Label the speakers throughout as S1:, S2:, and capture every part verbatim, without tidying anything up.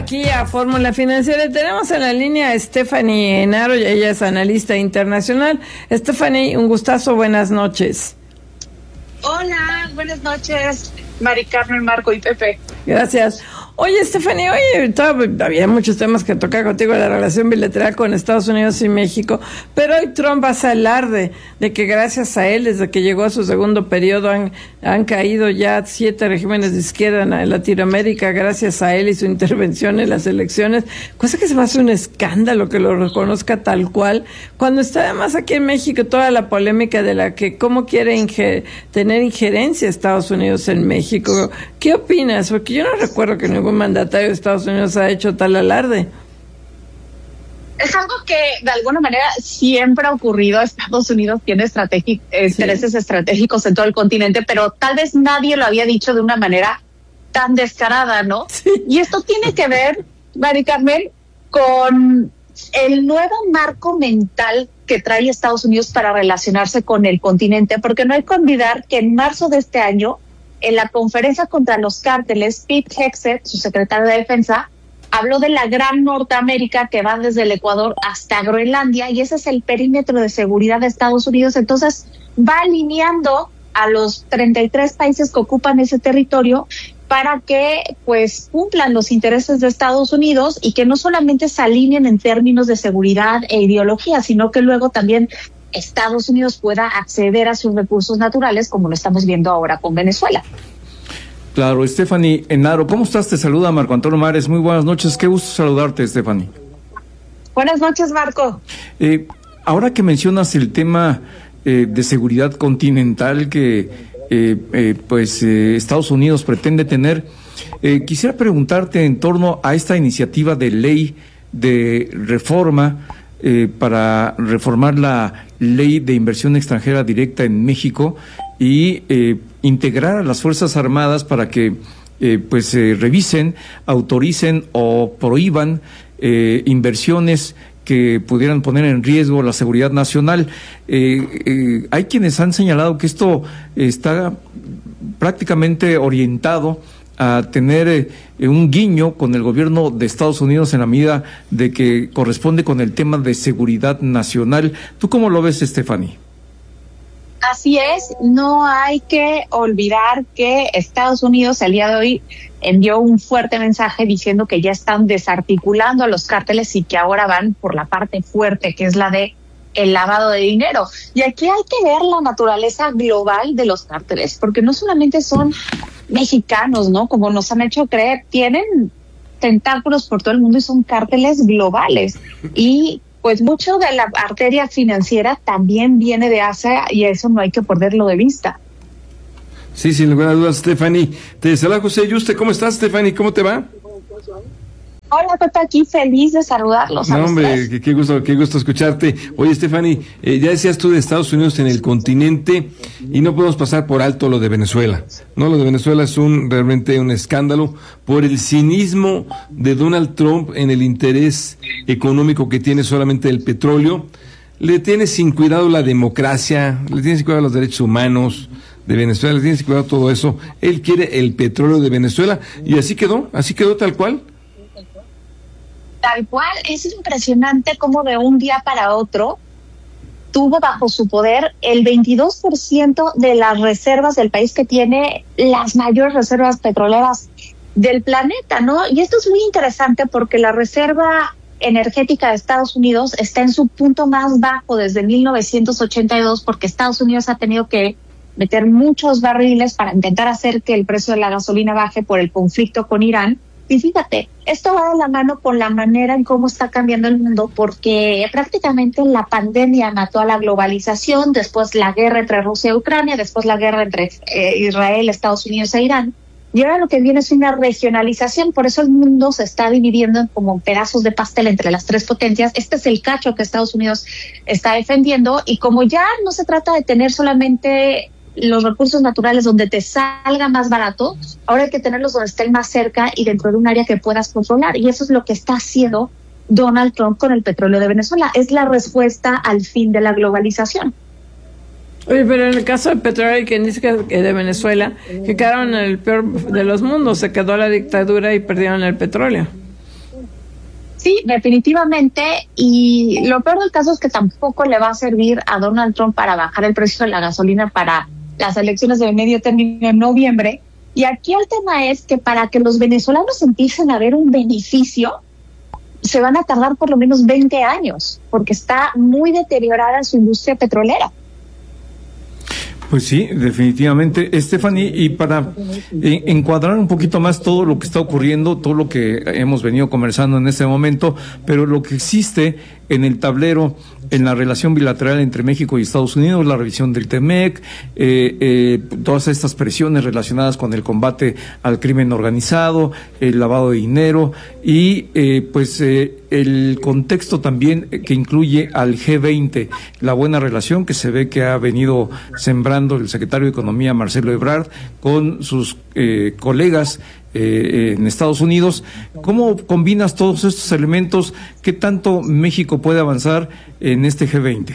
S1: aquí a Fórmula Financiera. Tenemos en la línea a Stephanie Enaro, ella es analista internacional. Stephanie, un gustazo, buenas noches.
S2: Hola, buenas noches, Mari Carmen, Marco y Pepe.
S1: Gracias. Oye, Stephanie, oye, había muchos temas que tocar contigo, la relación bilateral con Estados Unidos y México, pero hoy Trump hace alarde de que gracias a él, desde que llegó a su segundo periodo, han, han caído ya siete regímenes de izquierda en Latinoamérica, gracias a él y su intervención en las elecciones, cosa que se me hace un escándalo que lo reconozca tal cual, cuando está además aquí en México toda la polémica de la que cómo quiere inger- tener injerencia Estados Unidos en México. ¿Qué opinas? Porque yo no recuerdo que ningún mandatario de Estados Unidos ha hecho tal alarde.
S2: Es algo que de alguna manera siempre ha ocurrido. Estados Unidos tiene estrategic, intereses sí. estratégicos en todo el continente, pero tal vez nadie lo había dicho de una manera tan descarada, ¿no? Sí. Y esto tiene que ver, Mari Carmen, con el nuevo marco mental que trae Estados Unidos para relacionarse con el continente, porque no hay que olvidar que en marzo de este año, en la conferencia contra los cárteles, Pete Hegseth, su secretario de Defensa, habló de la Gran Norteamérica que va desde el Ecuador hasta Groenlandia, y ese es el perímetro de seguridad de Estados Unidos. Entonces va alineando a los treinta y tres países que ocupan ese territorio para que pues cumplan los intereses de Estados Unidos y que no solamente se alineen en términos de seguridad e ideología, sino que luego también Estados Unidos pueda acceder a sus recursos naturales, como lo estamos viendo ahora con Venezuela.
S3: Claro, Stephanie Enaro, ¿cómo estás? Te saluda Marco Antonio Mares, muy buenas noches, qué gusto saludarte, Stephanie.
S2: Buenas noches, Marco.
S3: Eh, ahora que mencionas el tema eh, de seguridad continental que eh, eh, pues eh, Estados Unidos pretende tener, eh, quisiera preguntarte en torno a esta iniciativa de ley de reforma eh, para reformar la ley de inversión extranjera directa en México y eh, integrar a las Fuerzas Armadas para que eh, pues eh, revisen, autoricen o prohíban eh, inversiones que pudieran poner en riesgo la seguridad nacional. Eh, eh, hay quienes han señalado que esto está prácticamente orientado a tener eh, un guiño con el gobierno de Estados Unidos en la medida de que corresponde con el tema de seguridad nacional. ¿Tú cómo lo ves, Stephanie?
S2: Así es, no hay que olvidar que Estados Unidos el día de hoy envió un fuerte mensaje diciendo que ya están desarticulando a los cárteles y que ahora van por la parte fuerte, que es la de el lavado de dinero. Y aquí hay que ver la naturaleza global de los cárteles, porque no solamente son mexicanos, ¿no? Como nos han hecho creer, tienen tentáculos por todo el mundo y son cárteles globales. Y pues mucho de la arteria financiera también viene de Asia y eso no hay que perderlo de vista.
S4: Sí, sin ninguna duda, Stephanie. Te saluda José Yuste. ¿Cómo estás, Stephanie? ¿Cómo te va?
S2: Hola, Pepe, aquí feliz de saludarlos.
S4: No, hombre, qué, qué gusto, qué gusto escucharte. Oye, Stephanie, eh, ya decías tú de Estados Unidos en el continente y no podemos pasar por alto lo de Venezuela. No, lo de Venezuela es un realmente un escándalo por el cinismo de Donald Trump en el interés económico que tiene solamente el petróleo. Le tiene sin cuidado la democracia, le tiene sin cuidado los derechos humanos de Venezuela, le tiene sin cuidado todo eso. Él quiere el petróleo de Venezuela y así quedó, así quedó tal cual.
S2: Tal cual, es impresionante cómo de un día para otro tuvo bajo su poder el veintidós por ciento de las reservas del país, que tiene las mayores reservas petroleras del planeta, ¿no? Y esto es muy interesante porque la reserva energética de Estados Unidos está en su punto más bajo desde mil novecientos ochenta y dos, porque Estados Unidos ha tenido que meter muchos barriles para intentar hacer que el precio de la gasolina baje por el conflicto con Irán. Y fíjate, esto va de la mano con la manera en cómo está cambiando el mundo, porque prácticamente la pandemia mató a la globalización, después la guerra entre Rusia y Ucrania, después la guerra entre eh, Israel, Estados Unidos e Irán. Y ahora lo que viene es una regionalización, por eso el mundo se está dividiendo en como pedazos de pastel entre las tres potencias. Este es el cacho que Estados Unidos está defendiendo, y como ya no se trata de tener solamente los recursos naturales donde te salga más barato, ahora hay que tenerlos donde estén más cerca y dentro de un área que puedas controlar, y eso es lo que está haciendo Donald Trump con el petróleo de Venezuela. Es la respuesta al fin de la globalización.
S1: Oye, pero en el caso del petróleo, quien dice que, que de Venezuela, que quedaron en el peor de los mundos, se quedó la dictadura y perdieron el petróleo.
S2: Sí, definitivamente. Y lo peor del caso es que tampoco le va a servir a Donald Trump para bajar el precio de la gasolina para las elecciones de medio término en noviembre. Y aquí el tema es que para que los venezolanos empiecen a ver un beneficio, se van a tardar por lo menos veinte años, porque está muy deteriorada su industria petrolera.
S3: Pues sí, definitivamente, Stephanie, y para eh, encuadrar un poquito más todo lo que está ocurriendo, todo lo que hemos venido conversando en este momento, pero lo que existe en el tablero, en la relación bilateral entre México y Estados Unidos, la revisión del TEMEC, eh, eh, todas estas presiones relacionadas con el combate al crimen organizado, el lavado de dinero y eh, pues eh, el contexto también que incluye al G veinte, la buena relación que se ve que ha venido sembrando el secretario de Economía, Marcelo Ebrard, con sus eh, colegas Eh, en Estados Unidos. ¿Cómo combinas todos estos elementos? ¿Qué tanto México puede avanzar en este G veinte?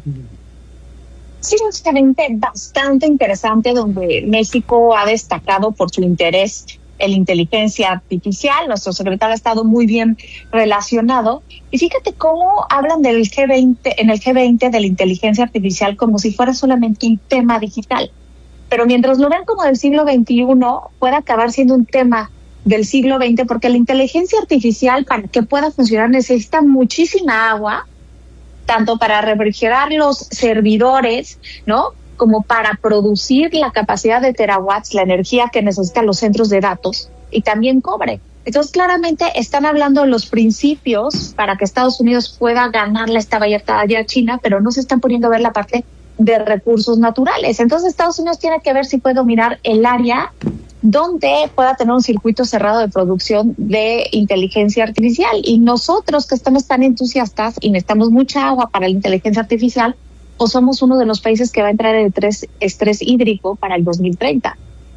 S2: Sí, un G veinte bastante interesante, donde México ha destacado por su interés en la inteligencia artificial. Nuestro secretario ha estado muy bien relacionado. Y fíjate cómo hablan del G veinte, en el G veinte, de la inteligencia artificial como si fuera solamente un tema digital. Pero mientras lo ven como del siglo veintiuno, puede acabar siendo un tema del siglo veinte, porque la inteligencia artificial, para que pueda funcionar, necesita muchísima agua, tanto para refrigerar los servidores, ¿no?, como para producir la capacidad de terawatts, la energía que necesitan los centros de datos, y también cobre. Entonces, claramente están hablando de los principios para que Estados Unidos pueda ganarle esta batalla a China, pero no se están poniendo a ver la parte de recursos naturales. Entonces Estados Unidos tiene que ver si puede dominar el área donde pueda tener un circuito cerrado de producción de inteligencia artificial. Y nosotros, que estamos tan entusiastas y necesitamos mucha agua para la inteligencia artificial, o somos uno de los países que va a entrar en el tres, estrés hídrico para el dos mil treinta.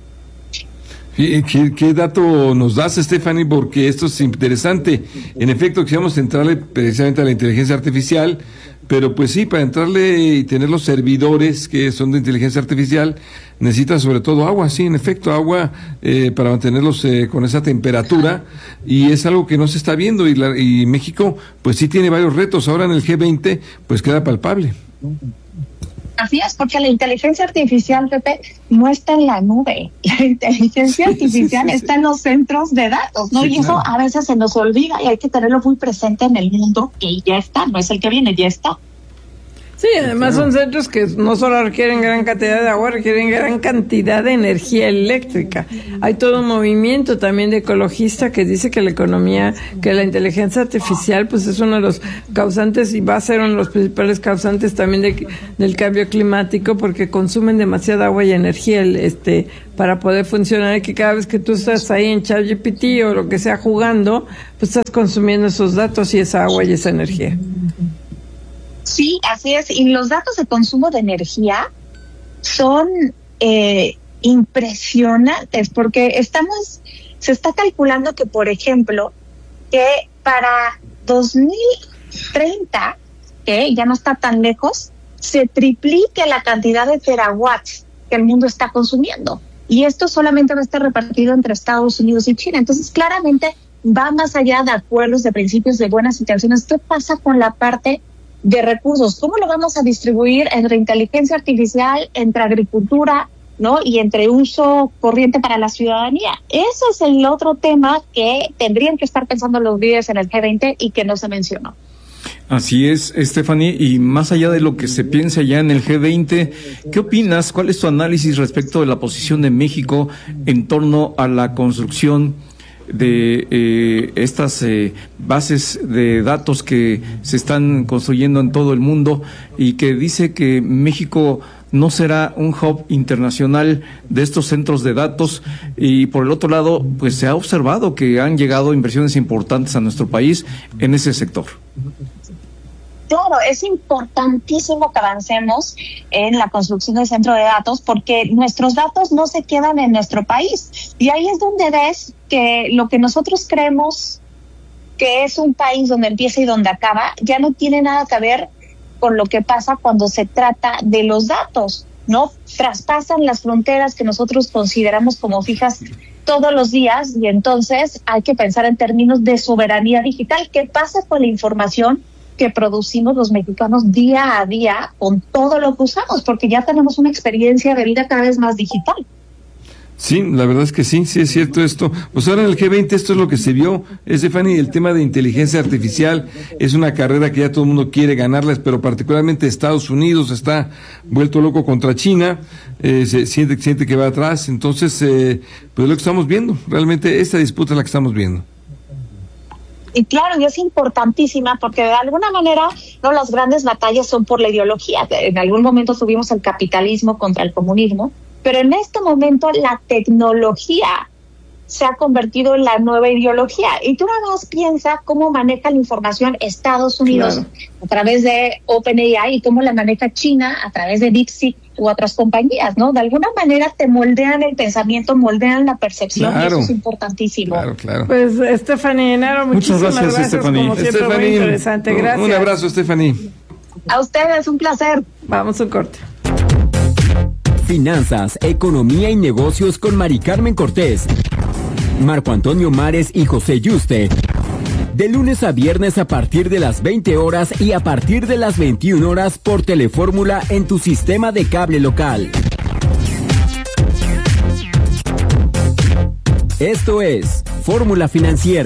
S4: ¿Qué, qué, qué dato nos das, Stephanie? Porque esto es interesante. En efecto, quisiéramos entrarle precisamente a la inteligencia artificial, pero pues sí, para entrarle y tener los servidores que son de inteligencia artificial, necesita sobre todo agua, sí, en efecto, agua eh, para mantenerlos eh, con esa temperatura, y es algo que no se está viendo, y, la, y México pues sí tiene varios retos. Ahora en el G veinte pues queda palpable.
S2: Así es, porque la inteligencia artificial, Pepe, no está en la nube. La inteligencia artificial sí, sí, sí, está sí. en los centros de datos, ¿no? Sí, y eso claro. a veces se nos olvida y hay que tenerlo muy presente en el mundo, que ya está, no es el que viene, ya está.
S1: Sí, además son centros que no solo requieren gran cantidad de agua, requieren gran cantidad de energía eléctrica. Hay todo un movimiento también de ecologista que dice que la economía, que la inteligencia artificial pues es uno de los causantes y va a ser uno de los principales causantes también de, del cambio climático, porque consumen demasiada agua y energía este para poder funcionar, y que cada vez que tú estás ahí en ChatGPT o lo que sea jugando, pues estás consumiendo esos datos y esa agua y esa energía.
S2: Sí, así es. Y los datos de consumo de energía son eh, impresionantes, porque estamos, se está calculando que, por ejemplo, que para dos mil treinta, que ya no está tan lejos, se triplique la cantidad de terawatts que el mundo está consumiendo. Y esto solamente va a estar repartido entre Estados Unidos y China. Entonces, claramente va más allá de acuerdos, de principios, de buenas intenciones. ¿Qué pasa con la parte de recursos? ¿Cómo lo vamos a distribuir entre inteligencia artificial, entre agricultura, ¿no?, y entre uso corriente para la ciudadanía? Eso es el otro tema que tendrían que estar pensando los líderes en el G veinte y que no se mencionó.
S3: Así es, Stephanie, y más allá de lo que se piensa ya en el G veinte, ¿qué opinas? ¿Cuál es tu análisis respecto de la posición de México en torno a la construcción de eh, estas eh, bases de datos que se están construyendo en todo el mundo, y que dice que México no será un hub internacional de estos centros de datos? Y por el otro lado, pues se ha observado que han llegado inversiones importantes a nuestro país en ese sector.
S2: Claro, es importantísimo que avancemos en la construcción del centro de datos, porque nuestros datos no se quedan en nuestro país. Y ahí es donde ves que lo que nosotros creemos que es un país donde empieza y donde acaba, ya no tiene nada que ver con lo que pasa cuando se trata de los datos, ¿no? Traspasan las fronteras que nosotros consideramos como fijas todos los días, y entonces hay que pensar en términos de soberanía digital. ¿Qué pasa con la información que producimos los mexicanos día a día con todo lo que usamos? Porque ya tenemos una experiencia de vida cada vez más digital.
S4: Sí, la verdad es que sí, sí es cierto esto. Pues ahora en el G veinte esto es lo que se vio, Stephanie, el tema de inteligencia artificial es una carrera que ya todo el mundo quiere ganarla, pero particularmente Estados Unidos está vuelto loco contra China, eh, se siente, siente que va atrás, entonces, eh, pues lo que estamos viendo, realmente esta disputa es la que estamos viendo.
S2: Y claro, y es importantísima porque de alguna manera no las grandes batallas son por la ideología. En algún momento tuvimos el capitalismo contra el comunismo, pero en este momento la tecnología se ha convertido en la nueva ideología. Y tú nada más piensa cómo maneja la información Estados Unidos claro. a través de OpenAI y cómo la maneja China a través de DeepSeek u otras compañías, ¿no? De alguna manera te moldean el pensamiento, moldean la percepción, claro. y eso es importantísimo.
S3: Claro, claro.
S1: Pues, Stephanie Enaro, muchísimas
S3: Muchas gracias,
S1: gracias
S3: Stephanie.
S1: como siempre,
S4: Stephanie,
S1: muy interesante. Gracias.
S4: Un abrazo, Stephanie.
S2: A ustedes, un placer.
S1: Vamos a un corte.
S5: Finanzas, economía y negocios con Mari Carmen Cortés, Marco Antonio Mares y José Yuste. De lunes a viernes a partir de las veinte horas y a partir de las veintiuna horas por Telefórmula en tu sistema de cable local. Esto es Fórmula Financiera.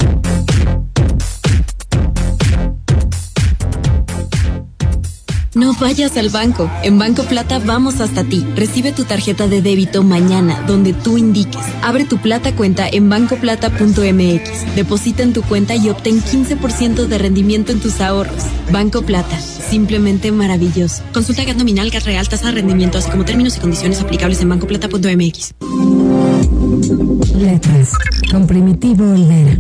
S6: No vayas al banco. En Banco Plata vamos hasta ti. Recibe tu tarjeta de débito mañana, donde tú indiques. Abre tu Plata cuenta en banco plata punto m x. Deposita en tu cuenta y obtén quince por ciento de rendimiento en tus ahorros. Banco Plata. Simplemente maravilloso. Consulta G A T nominal, G A T real, tasa de rendimiento, así como términos y condiciones aplicables en banco plata punto m x.
S7: Letras. Con Primitivo Olvera.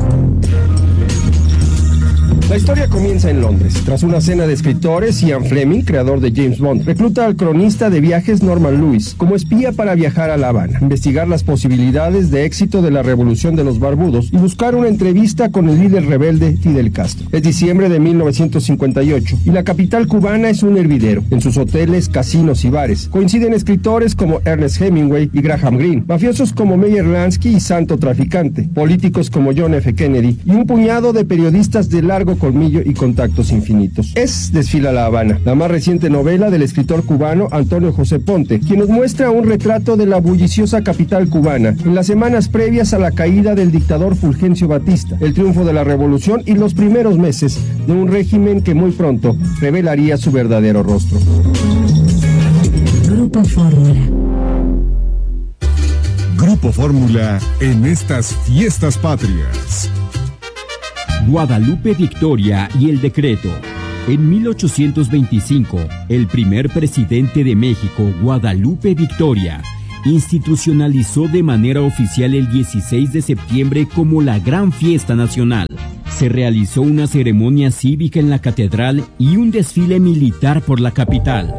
S8: La historia comienza en Londres. Tras una cena de escritores, Ian Fleming, creador de James Bond, recluta al cronista de viajes Norman Lewis como espía para viajar a La Habana, investigar las posibilidades de éxito de la revolución de los barbudos y buscar una entrevista con el líder rebelde Fidel Castro. Es diciembre de mil novecientos cincuenta y ocho y la capital cubana es un hervidero. En sus hoteles, casinos y bares coinciden escritores como Ernest Hemingway y Graham Greene, mafiosos como Meyer Lansky y Santo Traficante, políticos como John F. Kennedy y un puñado de periodistas de largo colmillo y contactos infinitos. Es Desfila La Habana, la más reciente novela del escritor cubano Antonio José Ponte, quien nos muestra un retrato de la bulliciosa capital cubana en las semanas previas a la caída del dictador Fulgencio Batista, el triunfo de la revolución y los primeros meses de un régimen que muy pronto revelaría su verdadero rostro.
S7: Grupo Fórmula.
S9: Grupo Fórmula en estas fiestas patrias.
S5: Guadalupe Victoria y el decreto. En mil ochocientos veinticinco, el primer presidente de México, Guadalupe Victoria, institucionalizó de manera oficial el dieciséis de septiembre como la Gran Fiesta Nacional. Se realizó una ceremonia cívica en la catedral y un desfile militar por la capital.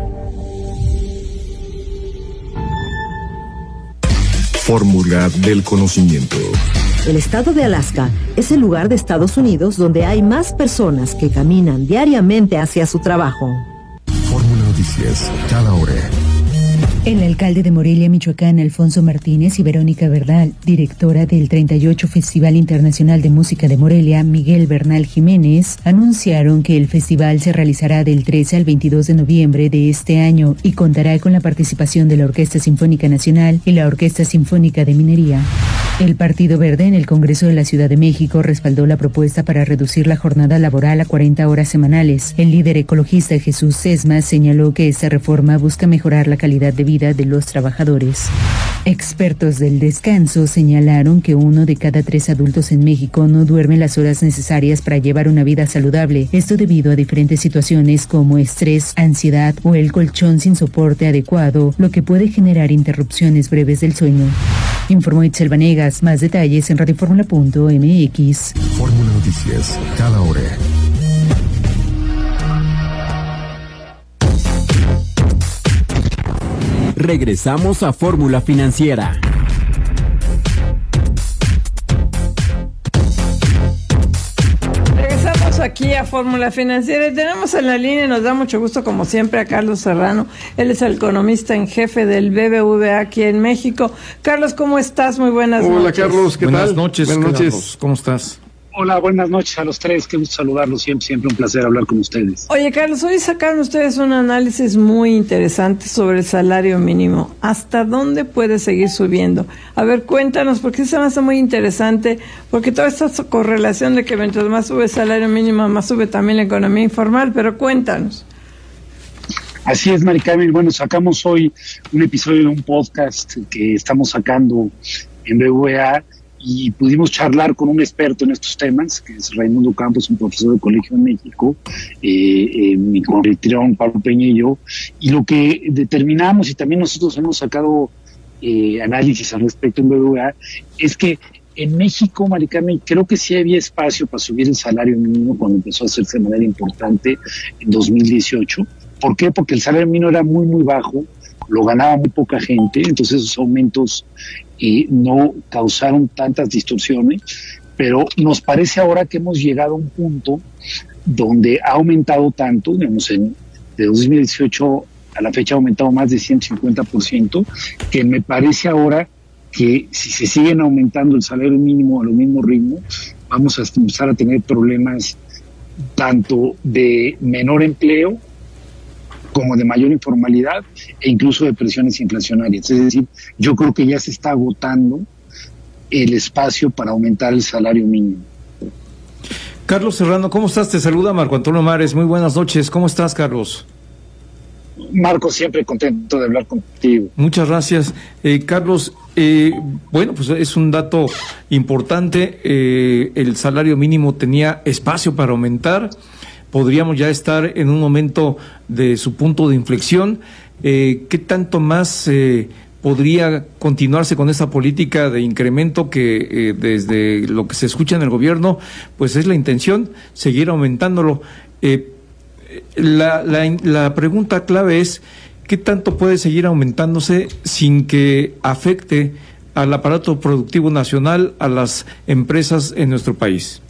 S9: Fórmula del conocimiento.
S10: El estado de Alaska es el lugar de Estados Unidos donde hay más personas que caminan diariamente hacia su trabajo.
S9: Fórmula Noticias, cada hora.
S11: El alcalde de Morelia, Michoacán, Alfonso Martínez, y Verónica Bernal, directora del treinta y ocho Festival Internacional de Música de Morelia, Miguel Bernal Jiménez, anunciaron que el festival se realizará del trece al veintidós de noviembre de este año y contará con la participación de la Orquesta Sinfónica Nacional y la Orquesta Sinfónica de Minería. El Partido Verde en el Congreso de la Ciudad de México respaldó la propuesta para reducir la jornada laboral a cuarenta horas semanales. El líder ecologista Jesús Sesma señaló que esta reforma busca mejorar la calidad de vida de los trabajadores. Expertos del descanso señalaron que uno de cada tres adultos en México no duerme las horas necesarias para llevar una vida saludable. Esto debido a diferentes situaciones como estrés, ansiedad o el colchón sin soporte adecuado, lo que puede generar interrupciones breves del sueño. Informó Itzel Vanegas. Más detalles en radioformula punto m x.
S9: Fórmula Noticias, cada hora.
S5: Regresamos a Fórmula Financiera.
S1: Regresamos aquí a Fórmula Financiera y tenemos en la línea, nos da mucho gusto como siempre a Carlos Serrano. Él es el economista en jefe del B B V A aquí en México. Carlos, ¿cómo estás? Muy buenas
S4: Hola,
S1: noches.
S4: Hola Carlos, ¿qué
S3: buenas
S4: tal?
S3: Noches,
S4: buenas noches,
S3: Carlos. ¿Cómo estás?
S12: Hola, buenas noches a los tres, qué gusto saludarlos, siempre, siempre un placer hablar con ustedes.
S1: Oye, Carlos, hoy sacaron ustedes un análisis muy interesante sobre el salario mínimo. ¿Hasta dónde puede seguir subiendo? A ver, cuéntanos, porque eso me hace muy interesante, porque toda esta correlación de que mientras más sube el salario mínimo, más sube también la economía informal, pero cuéntanos.
S12: Así es, Mari Carmen. Bueno, sacamos hoy un episodio de un podcast que estamos sacando en B B V A, y pudimos charlar con un experto en estos temas, que es Raimundo Campos, un profesor de colegio en México, eh, eh, mi contribución, Pablo Peña y yo, y lo que determinamos, y también nosotros hemos sacado eh, análisis al respecto en B B V A, es que en México, Maricarmen, creo que sí había espacio para subir el salario mínimo cuando empezó a hacerse de manera importante en dos mil dieciocho. ¿Por qué? Porque el salario mínimo era muy, muy bajo, lo ganaba muy poca gente, entonces esos aumentos eh, no causaron tantas distorsiones, pero nos parece ahora que hemos llegado a un punto donde ha aumentado tanto, digamos, en, de dos mil dieciocho a la fecha ha aumentado más de ciento cincuenta por ciento, que me parece ahora que si se siguen aumentando el salario mínimo a lo mismo ritmo, vamos a empezar a tener problemas tanto de menor empleo como de mayor informalidad e incluso de presiones inflacionarias. Es decir, yo creo que ya se está agotando el espacio para aumentar el salario mínimo.
S3: Carlos Serrano, ¿cómo estás? Te saluda Marco Antonio Mares. Muy buenas noches. ¿Cómo estás, Carlos?
S12: Marco, siempre contento de hablar contigo.
S3: Muchas gracias. Eh, Carlos, eh, bueno, pues es un dato importante. Eh, el salario mínimo tenía espacio para aumentar. Podríamos ya estar en un momento de su punto de inflexión. Eh, ¿Qué tanto más eh, podría continuarse con esta política de incremento que eh, desde lo que se escucha en el gobierno, pues es la intención, seguir aumentándolo? Eh, la, la, la pregunta clave es, ¿qué tanto puede seguir aumentándose sin que afecte al aparato productivo nacional, a las empresas en nuestro país?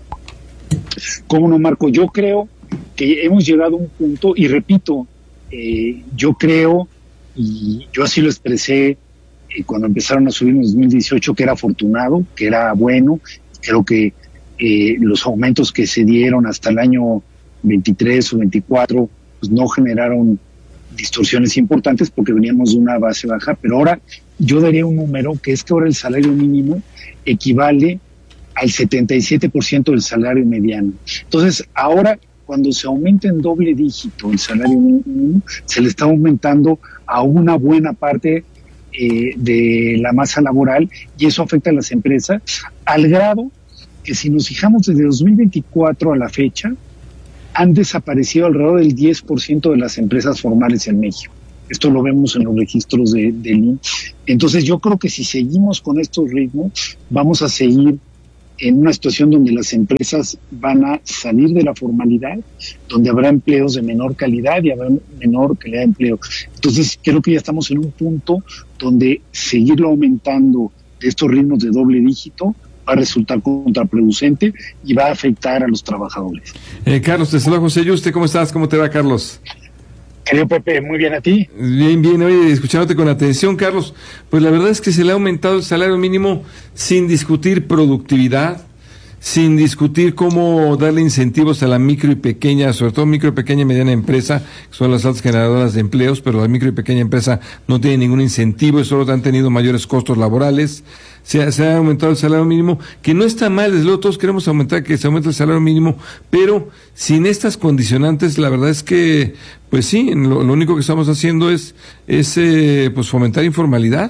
S12: ¿Cómo no, Marco? Yo creo que hemos llegado a un punto, y repito, eh, yo creo, y yo así lo expresé eh, cuando empezaron a subir en dos mil dieciocho, que era afortunado, que era bueno. Creo que eh, los aumentos que se dieron hasta el año veintitrés o veinticuatro pues no generaron distorsiones importantes porque veníamos de una base baja, pero ahora yo daría un número, que es que ahora el salario mínimo equivale al setenta y siete por ciento del salario mediano. Entonces, ahora, cuando se aumenta en doble dígito el salario mínimo, se le está aumentando a una buena parte eh, de la masa laboral, y eso afecta a las empresas, al grado que si nos fijamos desde dos mil veinticuatro a la fecha, han desaparecido alrededor del diez por ciento de las empresas formales en México. Esto lo vemos en los registros de, del I N E. Entonces, yo creo que si seguimos con estos ritmos, vamos a seguir en una situación donde las empresas van a salir de la formalidad, donde habrá empleos de menor calidad y habrá menor calidad de empleo. Entonces, creo que ya estamos en un punto donde seguirlo aumentando de estos ritmos de doble dígito va a resultar contraproducente y va a afectar a los trabajadores.
S4: Eh, Carlos, te saluda José Yuste. ¿Cómo estás? ¿Cómo te va, Carlos?
S12: Querido Pepe, muy bien, ¿a ti?
S4: Bien, bien, oye, escuchándote con atención, Carlos, pues la verdad es que se le ha aumentado el salario mínimo sin discutir productividad, sin discutir cómo darle incentivos a la micro y pequeña, sobre todo micro y pequeña y mediana empresa, que son las altas generadoras de empleos, pero la micro y pequeña empresa no tiene ningún incentivo, solo han tenido mayores costos laborales. Se ha, se ha aumentado el salario mínimo, que no está mal, desde luego todos queremos aumentar, que se aumente el salario mínimo, pero sin estas condicionantes, la verdad es que, pues sí, lo, lo único que estamos haciendo es, es eh, pues fomentar informalidad.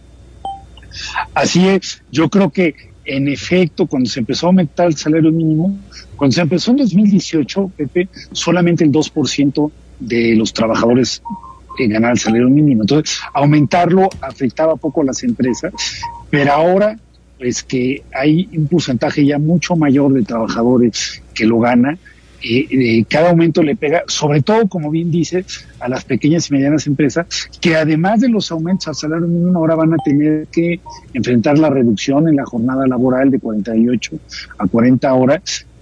S12: Así es, yo creo que en efecto, cuando se empezó a aumentar el salario mínimo, cuando se empezó en dos mil dieciocho, Pepe, solamente el dos por ciento de los trabajadores eh, ganaban el salario mínimo. Entonces, aumentarlo afectaba poco a las empresas, pero ahora, pues que hay un porcentaje ya mucho mayor de trabajadores que lo gana, eh, eh, cada aumento le pega, sobre todo, como bien dice, a las pequeñas y medianas empresas, que además de los aumentos al salario mínimo, ahora van a tener que enfrentar la reducción en la jornada laboral de cuarenta y ocho a cuarenta horas,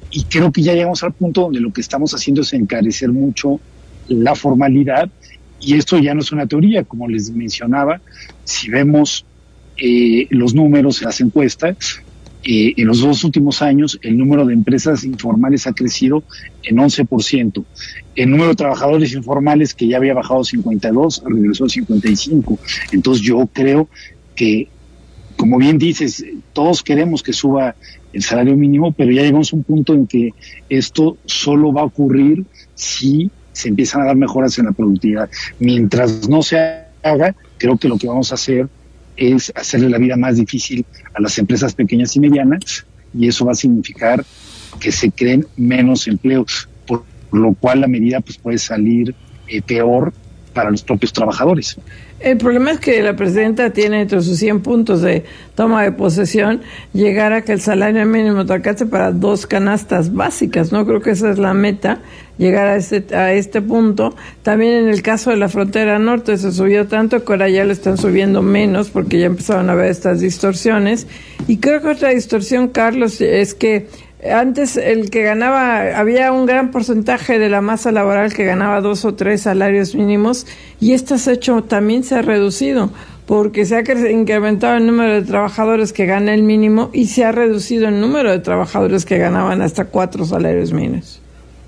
S12: y creo que ya llegamos al punto donde lo que estamos haciendo es encarecer mucho la formalidad, y esto ya no es una teoría, como les mencionaba. Si vemos eh, los números, las encuestas, eh, en los dos últimos años el número de empresas informales ha crecido en once por ciento. El número de trabajadores informales, que ya había bajado cincuenta y dos, regresó a cincuenta y cinco. Entonces yo creo que, como bien dices, todos queremos que suba el salario mínimo, pero ya llegamos a un punto en que esto solo va a ocurrir si se empiezan a dar mejoras en la productividad. Mientras no se haga, creo que lo que vamos a hacer es hacerle la vida más difícil a las empresas pequeñas y medianas, y eso va a significar que se creen menos empleos, por lo cual la medida pues puede salir eh, peor para los propios trabajadores.
S1: El problema es que la presidenta tiene entre sus cien puntos de toma de posesión llegar a que el salario mínimo te alcance para dos canastas básicas, ¿no? Creo que esa es la meta, llegar a este, a este punto. También en el caso de la frontera norte se subió tanto que ahora ya le están subiendo menos porque ya empezaron a ver estas distorsiones. Y creo que otra distorsión, Carlos, es que antes el que ganaba, había un gran porcentaje de la masa laboral que ganaba dos o tres salarios mínimos, y este hecho también se ha reducido porque se ha incrementado el número de trabajadores que gana el mínimo y se ha reducido el número de trabajadores que ganaban hasta cuatro salarios mínimos.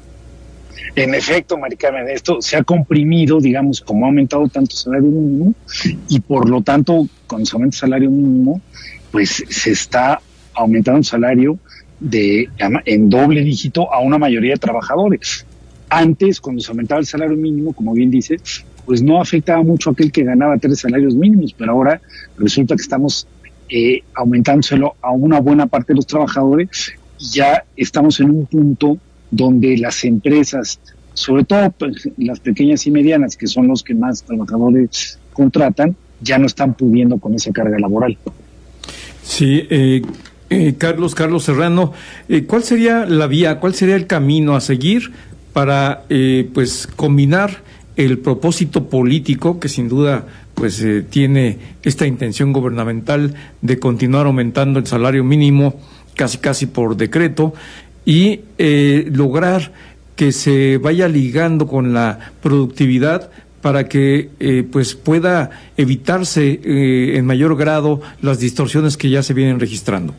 S12: En efecto, Mari Carmen, esto se ha comprimido, digamos, como ha aumentado tanto el salario mínimo, y por lo tanto, cuando se aumenta el salario mínimo, pues se está aumentando el salario de en doble dígito a una mayoría de trabajadores. Antes, cuando se aumentaba el salario mínimo, como bien dice, pues no afectaba mucho a aquel que ganaba tres salarios mínimos, pero ahora resulta que estamos eh, aumentándoselo a una buena parte de los trabajadores, y ya estamos en un punto donde las empresas, sobre todo pues, las pequeñas y medianas, que son los que más trabajadores contratan, ya no están pudiendo con esa carga laboral.
S3: Sí, eh, eh, Carlos, Carlos Serrano, eh, ¿cuál sería la vía, cuál sería el camino a seguir para eh, pues combinar el propósito político que sin duda pues eh, tiene esta intención gubernamental de continuar aumentando el salario mínimo casi casi por decreto y eh, lograr que se vaya ligando con la productividad para que eh, pues pueda evitarse eh, en mayor grado las distorsiones que ya se vienen registrando?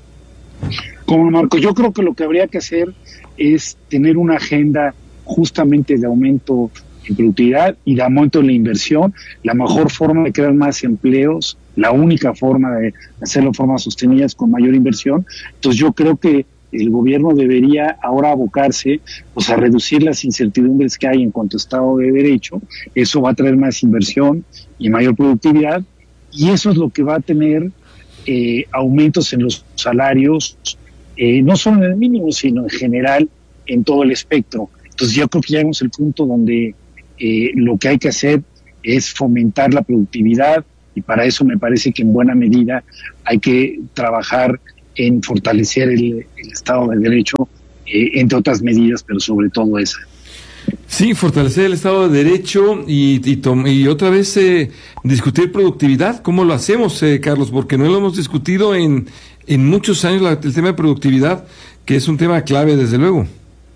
S12: Como Marco, yo creo que lo que habría que hacer es tener una agenda justamente de aumento en productividad y de aumento en la inversión. La mejor forma de crear más empleos, la única forma de hacerlo de forma sostenida es con mayor inversión. Entonces yo creo que el gobierno debería ahora abocarse pues, a reducir las incertidumbres que hay en cuanto a Estado de Derecho. Eso va a traer más inversión y mayor productividad, y eso es lo que va a tener eh, aumentos en los salarios, eh, no solo en el mínimo, sino en general en todo el espectro. Entonces yo creo que llegamos al punto donde eh, lo que hay que hacer es fomentar la productividad, y para eso me parece que en buena medida hay que trabajar en fortalecer el, el Estado de Derecho, eh, entre otras medidas, pero sobre todo esa.
S4: Sí, fortalecer el Estado de Derecho y, y, tom, y otra vez eh, discutir productividad. ¿Cómo lo hacemos, eh, Carlos? Porque no lo hemos discutido en, en muchos años, la, el tema de productividad, que es un tema clave, desde luego.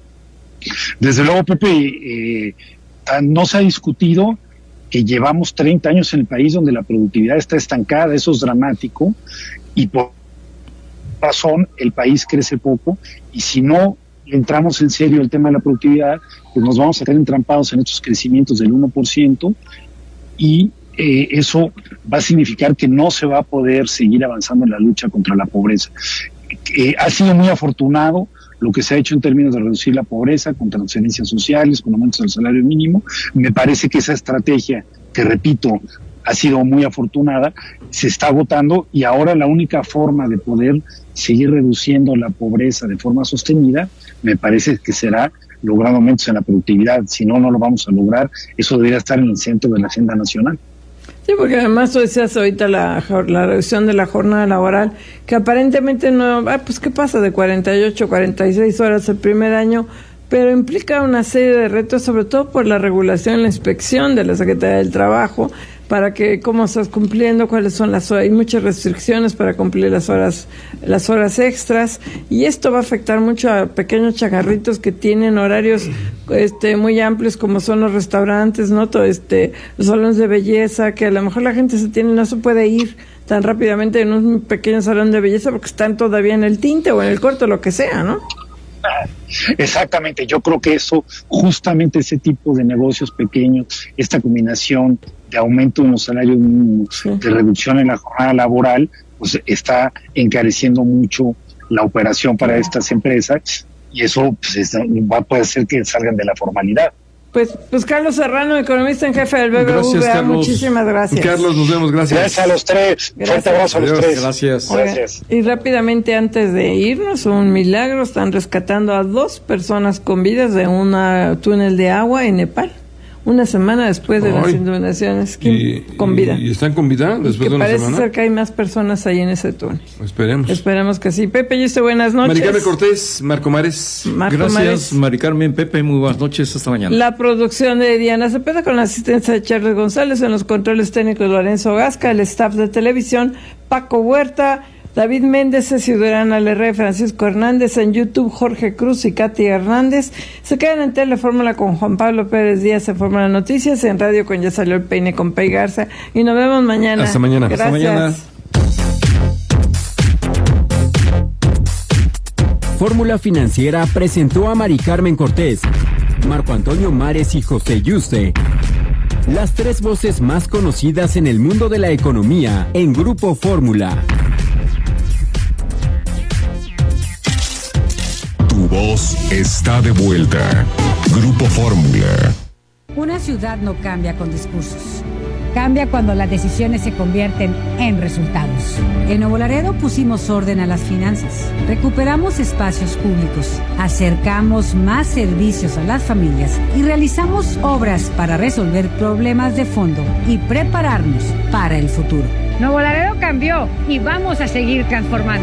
S12: Desde luego, Pepe, eh, no se ha discutido que llevamos treinta años en el país donde la productividad está estancada. Eso es dramático, y por razón el país crece poco, y si no entramos en serio el tema de la productividad, pues nos vamos a quedar entrampados en estos crecimientos del uno por ciento, y eh, eso va a significar que no se va a poder seguir avanzando en la lucha contra la pobreza. Eh, ha sido muy afortunado lo que se ha hecho en términos de reducir la pobreza, con transferencias sociales, con aumentos del salario mínimo. Me parece que esa estrategia, que repito, ha sido muy afortunada, se está agotando, y ahora la única forma de poder seguir reduciendo la pobreza de forma sostenida, me parece que será logrando aumentos en la productividad. Si no, no lo vamos a lograr. Eso debería estar en el centro de la agenda nacional.
S1: Sí, porque además tú decías ahorita la, la reducción de la jornada laboral, que aparentemente no, ah, pues qué pasa de cuarenta y ocho, cuarenta y seis horas el primer año, pero implica una serie de retos, sobre todo por la regulación y la inspección de la Secretaría del Trabajo, para que cómo estás cumpliendo, cuáles son las horas, hay muchas restricciones para cumplir las horas, las horas extras, y esto va a afectar mucho a pequeños chagarritos que tienen horarios este muy amplios, como son los restaurantes, ¿no? Todo este, los salones de belleza, que a lo mejor la gente se tiene, no se puede ir tan rápidamente en un pequeño salón de belleza porque están todavía en el tinte o en el corte, lo que sea, ¿no?
S12: Exactamente, yo creo que eso, justamente ese tipo de negocios pequeños, esta combinación de aumento en los salarios mínimos, sí, de reducción en la jornada laboral, pues está encareciendo mucho la operación para estas empresas, y eso pues, está, va a poder hacer que salgan de la formalidad.
S1: Pues, pues Carlos Serrano, economista en jefe del B B V A, gracias, Carlos. Muchísimas gracias.
S4: Carlos, nos vemos, gracias.
S12: Gracias a los tres, gracias. Fuerte abrazo a los
S3: Adiós,
S12: tres.
S3: Gracias.
S1: Oiga,
S12: gracias.
S1: Y rápidamente antes de irnos, un milagro, están rescatando a dos personas con vidas de un túnel de agua en Nepal. Una semana después de Ay, las inundaciones,
S4: y,
S1: con vida.
S4: ¿Y están con vida después
S1: que
S4: de una
S1: parece
S4: semana?
S1: Ser que hay más personas ahí en ese túnel.
S4: Esperemos.
S1: Esperemos que sí. Pepe, y usted, buenas noches.
S4: Mari Carmen Cortés, Marco Mares.
S1: Marco
S3: Gracias,
S1: Mares.
S3: Mari Carmen, Pepe, muy buenas noches, hasta mañana.
S1: La producción de Diana Cepeda con la asistencia de Charles González, en los controles técnicos Lorenzo Gasca, el staff de televisión Paco Huerta, David Méndez, Ciudadana Lerre, Francisco Hernández, en YouTube Jorge Cruz y Katy Hernández. Se quedan en Telefórmula con Juan Pablo Pérez Díaz en Fórmula Noticias, en Radio con Ya Salió el Peine con Pei Garza, y nos vemos mañana.
S4: Hasta mañana.
S1: Gracias.
S3: Hasta mañana.
S5: Fórmula Financiera presentó a Mari Carmen Cortés, Marco Antonio Mares y José Yuste, las tres voces más conocidas en el mundo de la economía en Grupo Fórmula.
S9: Tu voz está de vuelta. Grupo Fórmula.
S7: Una ciudad no cambia con discursos. Cambia cuando las decisiones se convierten en resultados. En Nuevo Laredo pusimos orden a las finanzas, recuperamos espacios públicos, acercamos más servicios a las familias y realizamos obras para resolver problemas de fondo y prepararnos para el futuro. Nuevo Laredo cambió y vamos a seguir transformando.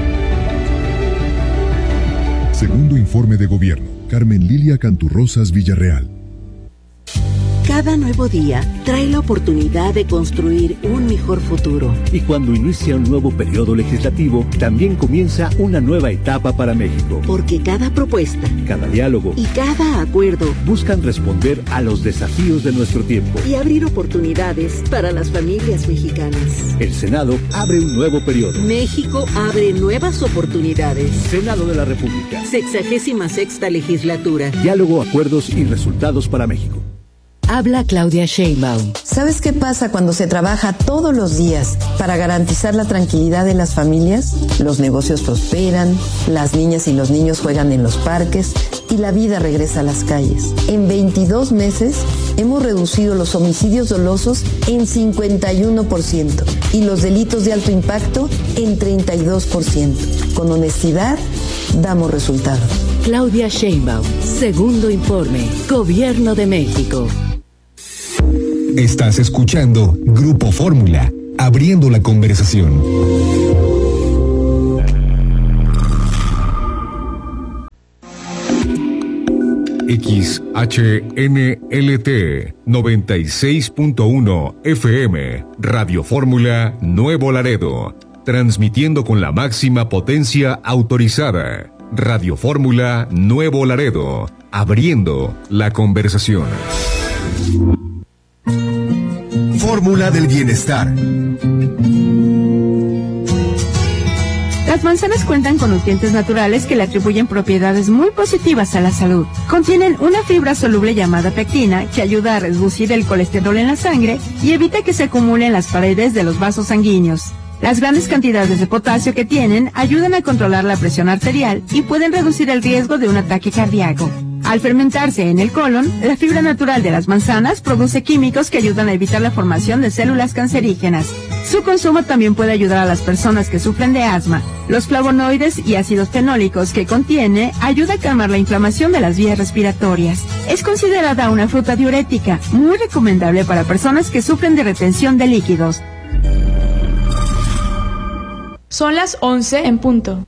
S9: Segundo informe de gobierno. Carmen Lilia Canturrosas Villarreal.
S10: Cada nuevo día trae la oportunidad de construir un mejor futuro.
S13: Y cuando inicia un nuevo periodo legislativo, también comienza una nueva etapa para México.
S10: Porque cada propuesta,
S13: cada diálogo
S10: y cada acuerdo
S13: buscan responder a los desafíos de nuestro tiempo
S10: y abrir oportunidades para las familias mexicanas.
S13: El Senado abre un nuevo periodo.
S10: México abre nuevas oportunidades.
S13: Senado de la República.
S10: Sexagésima sexta legislatura.
S13: Diálogo, acuerdos y resultados para México.
S14: Habla Claudia Sheinbaum.
S15: ¿Sabes qué pasa cuando se trabaja todos los días para garantizar la tranquilidad de las familias? Los negocios prosperan, las niñas y los niños juegan en los parques y la vida regresa a las calles. En veintidós meses hemos reducido los homicidios dolosos en cincuenta y uno por ciento y los delitos de alto impacto en treinta y dos por ciento. Con honestidad, damos resultados.
S14: Claudia Sheinbaum, segundo informe, Gobierno de México.
S9: Estás escuchando Grupo Fórmula, abriendo la conversación. X H N L T noventa y seis punto uno F M, Radio Fórmula Nuevo Laredo, transmitiendo con la máxima potencia autorizada. Radio Fórmula Nuevo Laredo, abriendo la conversación. Fórmula del bienestar.
S16: Las manzanas cuentan con nutrientes naturales que le atribuyen propiedades muy positivas a la salud. Contienen una fibra soluble llamada pectina que ayuda a reducir el colesterol en la sangre y evita que se acumule en las paredes de los vasos sanguíneos. Las grandes cantidades de potasio que tienen ayudan a controlar la presión arterial y pueden reducir el riesgo de un ataque cardíaco. Al fermentarse en el colon, la fibra natural de las manzanas produce químicos que ayudan a evitar la formación de células cancerígenas. Su consumo también puede ayudar a las personas que sufren de asma. Los flavonoides y ácidos fenólicos que contiene ayuda a calmar la inflamación de las vías respiratorias. Es considerada una fruta diurética, muy recomendable para personas que sufren de retención de líquidos.
S17: Son las once en punto.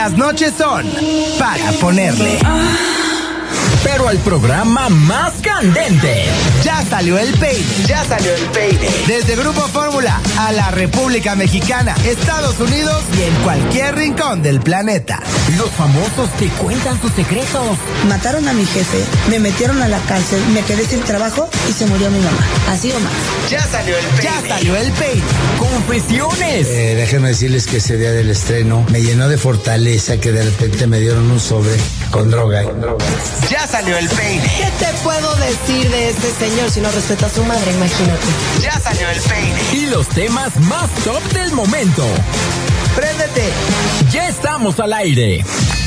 S18: Las noches son para ponerle.
S19: Pero al programa más candente.
S18: Ya salió el peine.
S19: Ya salió el peine.
S18: Desde Grupo Fórmula a la República Mexicana, Estados Unidos y en cualquier rincón del planeta.
S19: Los famosos que cuentan sus secretos.
S20: Mataron a mi jefe, me metieron a la cárcel, me quedé sin trabajo y se murió mi mamá. Así o más.
S18: Ya salió el peine. Ya salió el peine.
S19: Confesiones.
S21: Eh, déjenme decirles que ese día del estreno me llenó de fortaleza que de repente me dieron un sobre con droga. Con droga.
S18: Ya salió el peine.
S20: ¿Qué te puedo decir de este señor si no respeta a su madre? Imagínate.
S18: Ya salió el peine.
S19: Y los temas más top del momento.
S18: ¡Préndete!
S19: Ya estamos al aire.